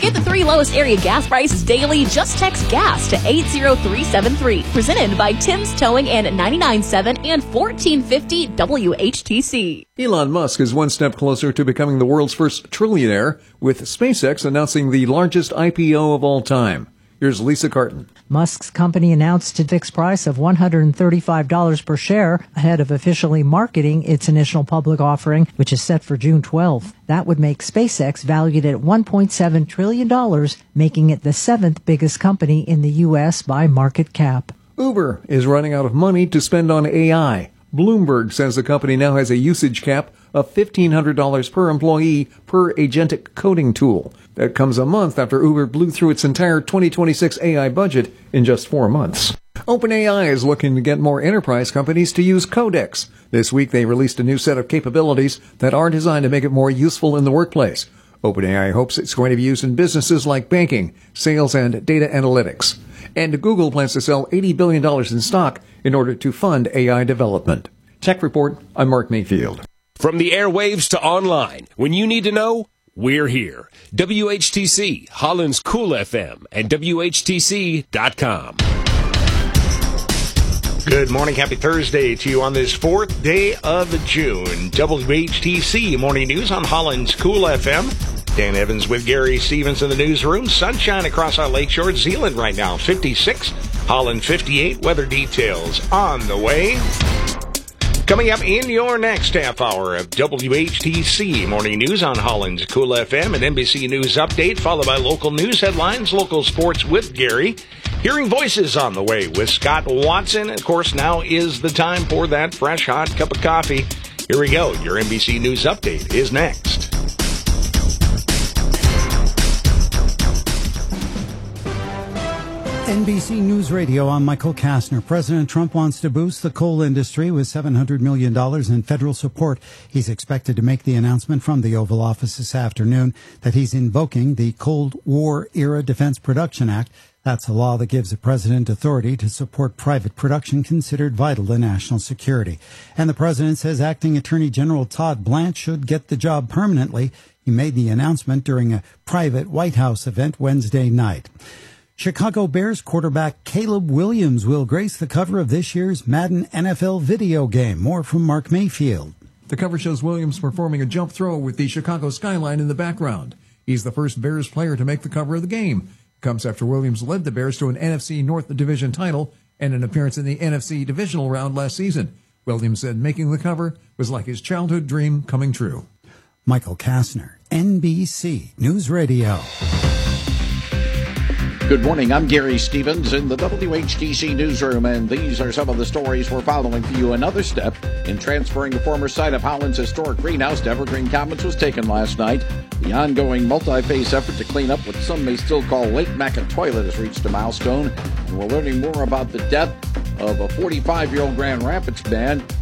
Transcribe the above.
Get the 3 lowest area gas prices daily. Just text GAS to 80373. Presented by Tim's Towing and 99.7 and 1450 WHTC. Elon Musk is one step closer to becoming the world's first trillionaire, with SpaceX announcing the largest IPO of all time. Here's Lisa Carton. Musk's company announced a fixed price of $135 per share ahead of officially marketing its initial public offering, which is set for June 12th. That would make SpaceX valued at $1.7 trillion, making it the 7th biggest company in the U.S. by market cap. Uber is running out of money to spend on AI. Bloomberg says the company now has a usage cap of $1,500 per employee per agentic coding tool. That comes a month after Uber blew through its entire 2026 AI budget in just 4 months. OpenAI is looking to get more enterprise companies to use Codex. This week they released a new set of capabilities that are designed to make it more useful in the workplace. OpenAI hopes it's going to be used in businesses like banking, sales, and data analytics. And Google plans to sell $80 billion in stock in order to fund AI development. Tech Report, I'm Mark Mayfield. From the airwaves to online, when you need to know, we're here. WHTC, Holland's Cool FM, and WHTC.com. Good morning. Happy Thursday to you on this 4th day of June. WHTC Morning News on Holland's Cool FM. Dan Evans with Gary Stevens in the newsroom. Sunshine across our lakeshore. Zeeland right now, 56. Holland, 58. Weather details on the way. Coming up in your next half hour of WHTC Morning News on Holland's Cool FM, an NBC News update, followed by local news headlines, local sports with Gary. Hearing voices on the way with Scott Watson. Of course, now is the time for that fresh, hot cup of coffee. Here we go. Your NBC News update is next. NBC News Radio, I'm Michael Kastner. President Trump wants to boost the coal industry with $700 million in federal support. He's expected to make the announcement from the Oval Office this afternoon that he's invoking the Cold War-era Defense Production Act. That's a law that gives the president authority to support private production considered vital to national security. And the president says Acting Attorney General Todd Blanche should get the job permanently. He made the announcement during a private White House event Wednesday night. Chicago Bears quarterback Caleb Williams will grace the cover of this year's Madden NFL video game. More from Mark Mayfield. The cover shows Williams performing a jump throw with the Chicago skyline in the background. He's the first Bears player to make the cover of the game. Comes after Williams led the Bears to an NFC North Division title and an appearance in the NFC Divisional round last season. Williams said making the cover was like his childhood dream coming true. Michael Kastner, NBC News Radio. Good morning. I'm Gary Stevens in the WHTC newsroom, and these are some of the stories we're following for you. Another step in transferring the former site of Holland's historic greenhouse to Evergreen Commons was taken last night. The ongoing multi-phase effort to clean up what some may still call Lake Mackinac Toilet has reached a milestone, and we're learning more about the death of a 45-year-old Grand Rapids man